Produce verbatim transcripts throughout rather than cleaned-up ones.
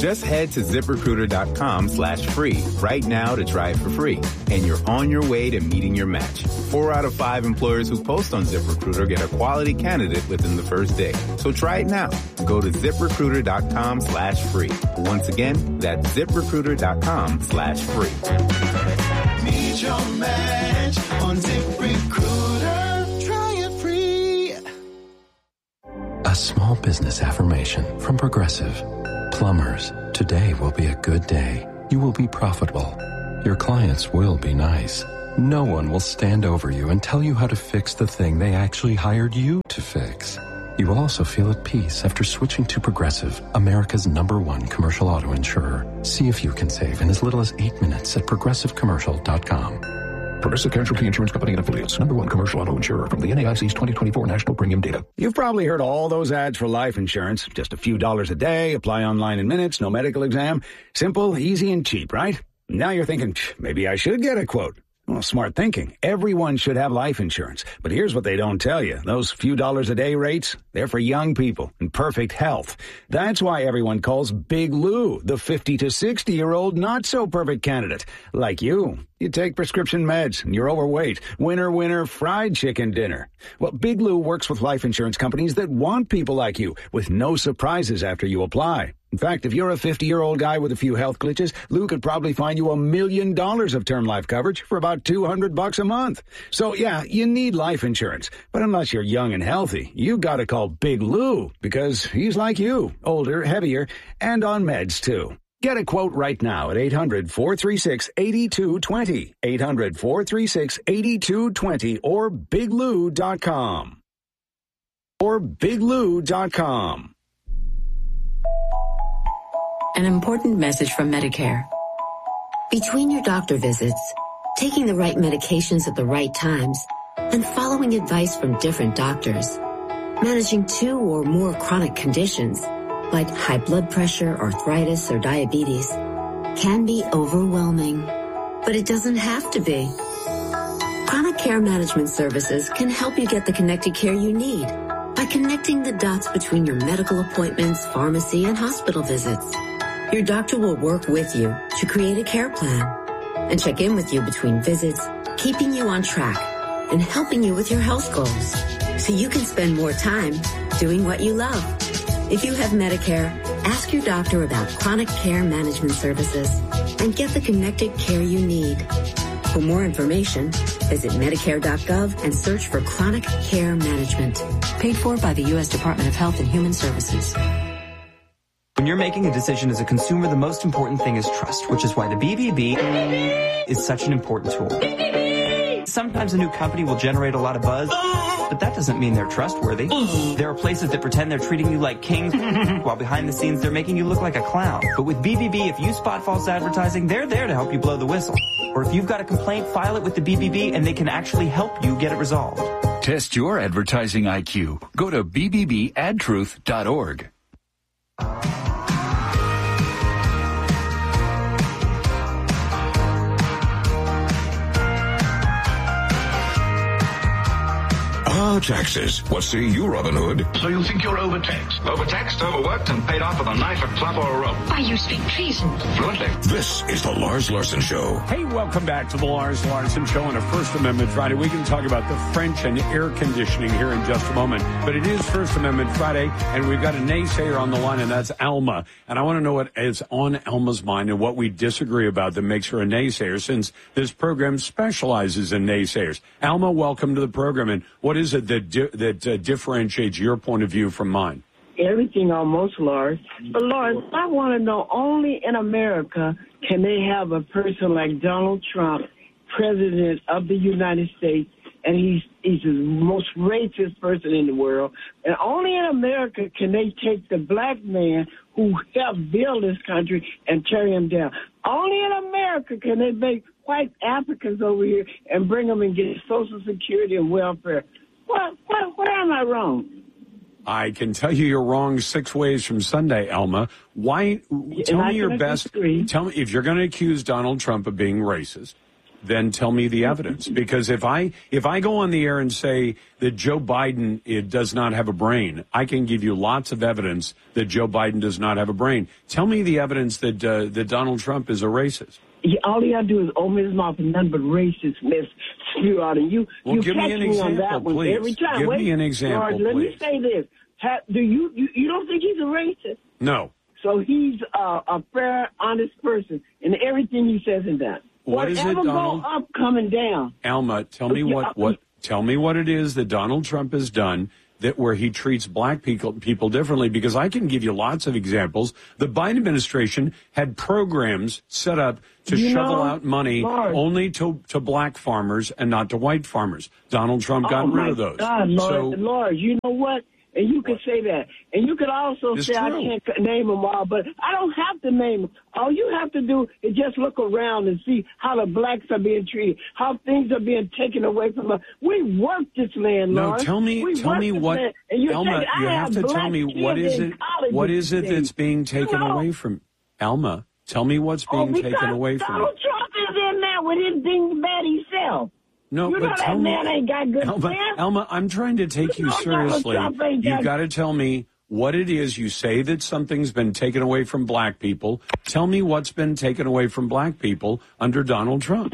Just head to ZipRecruiter.com slash free right now to try it for free. And you're on your way to meeting your match. Four out of five employers who post on ZipRecruiter get a quality candidate within the first day. So try it now. Go to ZipRecruiter.com slash free. Once again, that's ZipRecruiter.com slash free. Meet your match on ZipRecruiter. Try it free. A small business affirmation from Progressive. Plumbers, today will be a good day. You will be profitable. Your clients will be nice. No one will stand over you and tell you how to fix the thing they actually hired you to fix. You will also feel at peace after switching to Progressive, America's number one commercial auto insurer. See if you can save in as little as eight minutes at progressive commercial dot com. Progressive Casualty Insurance Company and Affiliates. Number one commercial auto insurer from the N A I C's twenty twenty-four National Premium Data. You've probably heard all those ads for life insurance. Just a few dollars a day, apply online in minutes, no medical exam. Simple, easy, and cheap, right? Now you're thinking, maybe I should get a quote. Well, smart thinking. Everyone should have life insurance. But here's what they don't tell you. Those few dollars a day rates, they're for young people in perfect health. That's why everyone calls Big Lou the fifty to sixty-year-old not-so-perfect candidate. Like you. You take prescription meds, and you're overweight. Winner, winner, fried chicken dinner. Well, Big Lou works with life insurance companies that want people like you, with no surprises after you apply. In fact, if you're a fifty-year-old guy with a few health glitches, Lou could probably find you a million dollars of term life coverage for about two hundred bucks a month. So, yeah, you need life insurance. But unless you're young and healthy, you gotta call Big Lou, because he's like you, older, heavier, and on meds, too. Get a quote right now at eight hundred, four three six, eight two two zero, eight hundred, four three six, eight two two zero, or big lou dot com. Or big lou dot com. An important message from Medicare. Between your doctor visits, taking the right medications at the right times, and following advice from different doctors, managing two or more chronic conditions, like high blood pressure, arthritis, or diabetes, can be overwhelming. But it doesn't have to be. Chronic Care Management Services can help you get the connected care you need by connecting the dots between your medical appointments, pharmacy, and hospital visits. Your doctor will work with you to create a care plan and check in with you between visits, keeping you on track and helping you with your health goals so you can spend more time doing what you love. If you have Medicare, ask your doctor about Chronic Care Management Services and get the connected care you need. For more information, visit Medicare dot gov and search for Chronic Care Management. Paid for by the U S Department of Health and Human Services. When you're making a decision as a consumer, the most important thing is trust, which is why the B B B is such an important tool. Sometimes a new company will generate a lot of buzz, but that doesn't mean they're trustworthy. There are places that pretend they're treating you like kings, while behind the scenes they're making you look like a clown. But with B B B, if you spot false advertising, they're there to help you blow the whistle. Or if you've got a complaint, file it with the B B B and they can actually help you get it resolved. Test your advertising I Q. Go to b b b ad truth dot org. Ah, taxes. What say you, Robin Hood? So you think you're overtaxed? Overtaxed, overworked, and paid off with a knife, a club, or a rope? Why, you speak treason. Fluently. This is the Lars Larson Show. Hey, welcome back to the Lars Larson Show on a First Amendment Friday. We can talk about the French and air conditioning here in just a moment. But it is First Amendment Friday, and we've got a naysayer on the line, and that's Alma. And I want to know what is on Alma's mind and what we disagree about that makes her a naysayer, since this program specializes in naysayers. Alma, welcome to the program. And what is it that di- that uh, differentiates your point of view from mine? Everything almost, Lars. But, Lars, I want to know, only in America can they have a person like Donald Trump, president of the United States, and he's he's the most racist person in the world. And only in America can they take the black man who helped build this country and tear him down. Only in America can they make white Africans over here and bring them and get Social Security and welfare. What, what, where am I wrong? I can tell you you're wrong six ways from Sunday, Alma. Why? Tell me your best. Disagree. Tell me if you're going to accuse Donald Trump of being racist. then tell me the evidence. Because if I if I go on the air and say that Joe Biden it does not have a brain, I can give you lots of evidence that Joe Biden does not have a brain. Tell me the evidence that uh, that Donald Trump is a racist. He, all he got to do is open his mouth and nothing but racist mess spew out. And you, well, you give catch me an me example, on that one please. every time. Give Wait, me an example, Lord, let please. me say this. Ha, do you, you you don't think he's a racist? No. So he's uh, a fair, honest person in everything he says and does. What is it, Whatever Donald? go up, coming down. Alma, tell me what, what tell me what it is that Donald Trump has done that where he treats black people people differently, because I can give you lots of examples. The Biden administration had programs set up to You shovel know, out money Lord. only to, to black farmers and not to white farmers. Donald Trump got oh rid my of those. God, Lord, So, Lord, you know what? And you could say that. And you could also It's say, I true. can't c- name them all, but I don't have to name them. All you have to do is just look around and see how the blacks are being treated, how things are being taken away from us. We work this land, no, Lord. tell me, we tell work me this what, land. And you're Alma, saying, I you have have to tell black me what kids is in it, college what is it today. that's being taken You know, away from, Alma, tell me what's oh, being taken because away from Donald you. Trump is in there with his big bad himself. No, you but know tell that me, man ain't got good Alma, sense. Alma, I'm trying to take you You know Donald seriously. Trump ain't You've got- got to tell me what it is. You say that something's been taken away from black people. Tell me what's been taken away from black people under Donald Trump.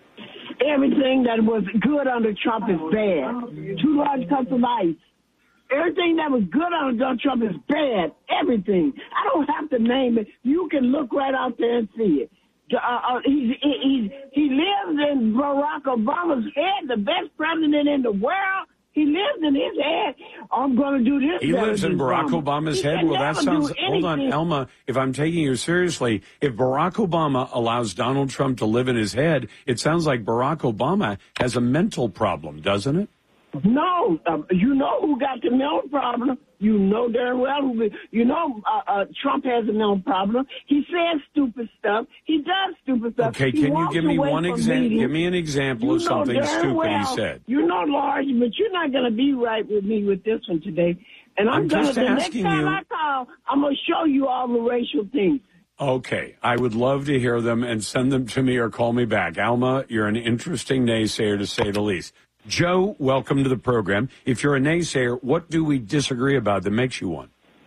Everything that was good under Trump is bad. Two large cups of ice. Everything that was good under Donald Trump is bad. Everything. I don't have to name it. You can look right out there and see it. Uh, uh, he's, he's, he lives in Barack Obama's head, the best president in the world. He lives in his head. I'm going to do this. He better lives in than Barack Obama. Obama's He head. can Well, that never sounds. do Hold on, anything. Alma. If I'm taking you seriously, if Barack Obama allows Donald Trump to live in his head, it sounds like Barack Obama has a mental problem, doesn't it? No, um, you know who got the mental problem. You know darn well who. You know uh, uh, Trump has a mental problem. He says stupid stuff. He does stupid stuff. Okay, He can you walks give me away one from example? meetings. Give me an example You of know something darn stupid well, he said. You know, Large, but you're not going to be right with me with this one today. And I'm, I'm going to, just the next asking time you- I call, I'm going to show you all the racial things. Okay, I would love to hear them and send them to me or call me back. Alma, you're an interesting naysayer to say the least. Joe, welcome to the program. If you're a naysayer, what do we disagree about that makes you one?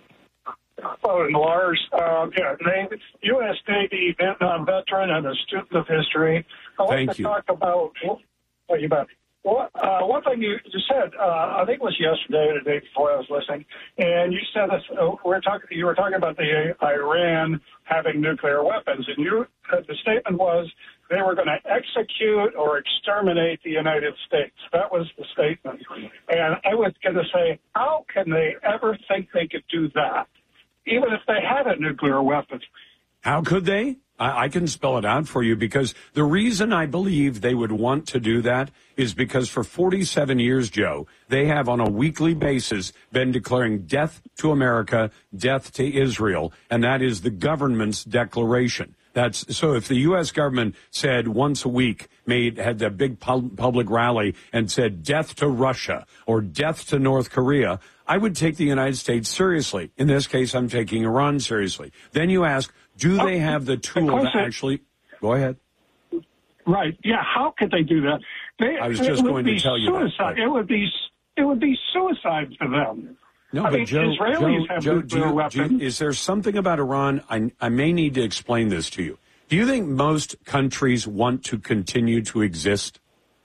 Oh, and Lars, um, yeah, Navy, U S Navy Vietnam veteran and a student of history. I want Thank to you. talk about what you bet. Well, uh, one thing you, you said, uh, I think it was yesterday or the day before I was listening, and you said this, uh, we're talking. You were talking about the Iran having nuclear weapons, and you uh, the statement was they were going to execute or exterminate the United States. That was the statement, and I was going to say, how can they ever think they could do that, even if they had a nuclear weapon? How could they? I, I can spell it out for you, because the reason I believe they would want to do that is because for forty-seven years, Joe, they have on a weekly basis been declaring death to America, death to Israel, and that is the government's declaration. That's so if the U S government said once a week, made had a big pub, public rally and said death to Russia or death to North Korea, I would take the United States seriously. In this case, I'm taking Iran seriously. Then you ask, do they have the tool to actually... Go ahead. Right. Yeah. How could they do that? They, I was it just would going be to tell you that, suicide. but- It would be. It would be suicide for them. No, I but mean, Joe, Israelis Joe, have Joe do nuclear you, do weapons. you, is there something about Iran? I, I may need to explain this to you. Do you think most countries want to continue to exist?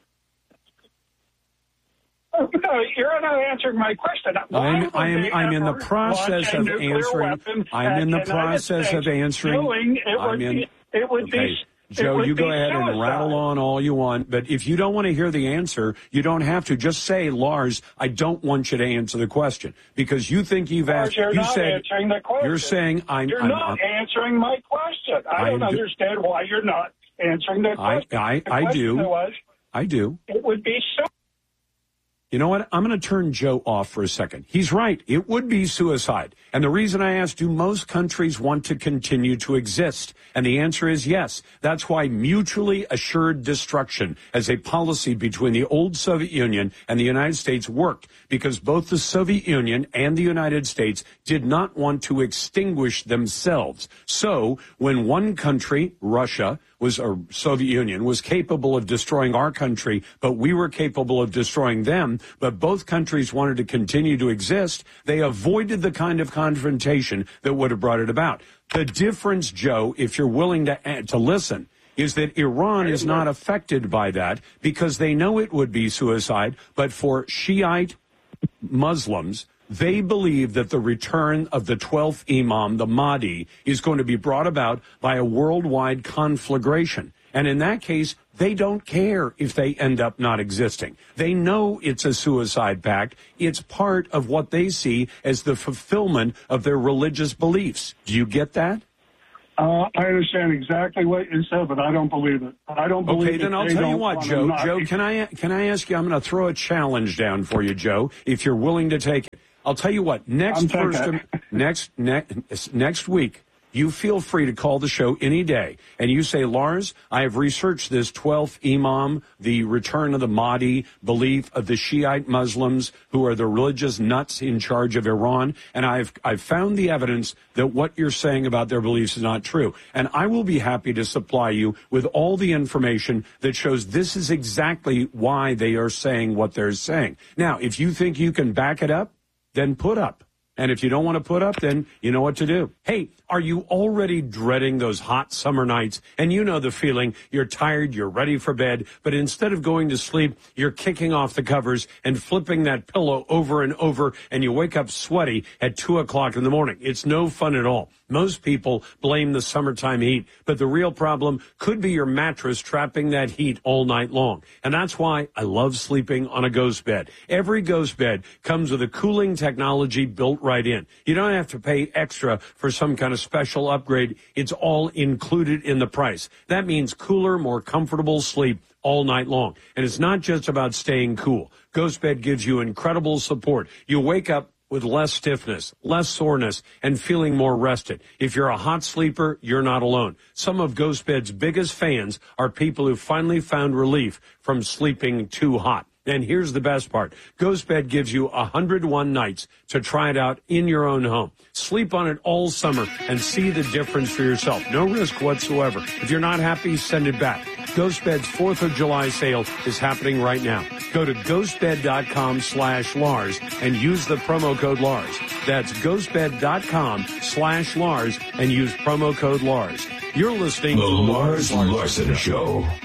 Uh, No, you're not answering my question. Why I'm, would I am, they I'm in the ever process launch a of nuclear answering. weapon I'm at in the United process States, of answering. knowing It I'm would in. be. It would okay. be. Joe, it would you go be ahead and suicide. rattle on all you want, but if you don't want to hear the answer, you don't have to. Just say, Lars, I don't want you to answer the question because you think you've Lars, asked. you're you not said answering the question. you're saying I'm. You're I'm, not I'm answering my question. I, I don't am do- understand why you're not answering the I question. I, the I question do. Was, I do. it would be so. You know what? I'm going to turn Joe off for a second. He's right. It would be suicide. And the reason I asked, do most countries want to continue to exist? And the answer is yes. That's why mutually assured destruction as a policy between the old Soviet Union and the United States worked, because both the Soviet Union and the United States did not want to extinguish themselves. So when one country, Russia, was or Soviet Union, was capable of destroying our country, but we were capable of destroying them, but both countries wanted to continue to exist, they avoided the kind of confrontation that would have brought it about. The difference, Joe, if you're willing to to listen, is that Iran is not affected by that because they know it would be suicide, but for Shiite Muslims, they believe that the return of the twelfth Imam, the Mahdi, is going to be brought about by a worldwide conflagration. And in that case, they don't care if they end up not existing. They know it's a suicide pact. It's part of what they see as the fulfillment of their religious beliefs. Do you get that? Uh, I understand exactly what you said, but I don't believe it. I don't believe it. Okay, then I'll tell you what, Joe. Joe, can I can I ask you? I'm going to throw a challenge down for you, Joe, if you're willing to take it. I'll tell you what. Next first, next next next week, you feel free to call the show any day, and you say, Lars, I have researched this twelfth Imam, the return of the Mahdi belief of the Shiite Muslims who are the religious nuts in charge of Iran, and I've I've found the evidence that what you're saying about their beliefs is not true. And I will be happy to supply you with all the information that shows this is exactly why they are saying what they're saying. Now, if you think you can back it up, then put up. And if you don't want to put up, then you know what to do. Hey, are you already dreading those hot summer nights? And you know the feeling. You're tired, you're ready for bed, but instead of going to sleep, you're kicking off the covers and flipping that pillow over and over, and you wake up sweaty at two o'clock in the morning. It's no fun at all. Most people blame the summertime heat, but the real problem could be your mattress trapping that heat all night long. And that's why I love sleeping on a ghost bed. Every ghost bed comes with a cooling technology built right in. You don't have to pay extra for some kind of special upgrade. It's all included in the price. That means cooler, more comfortable sleep all night long. And it's not just about staying cool. Ghost Bed gives you incredible support. You wake up with less stiffness, less soreness, and feeling more rested. If you're a hot sleeper, you're not alone. Some of Ghost Bed's biggest fans are people who finally found relief from sleeping too hot. And here's the best part. Ghost Bed gives you one hundred one nights to try it out in your own home. Sleep on it all summer and see the difference for yourself. No risk whatsoever. If you're not happy, send it back. Ghost Bed's fourth of July sale is happening right now. Go to ghostbed.com slash Lars and use the promo code Lars. That's ghostbed.com slash Lars and use promo code Lars. You're listening The to Lars Larson Show.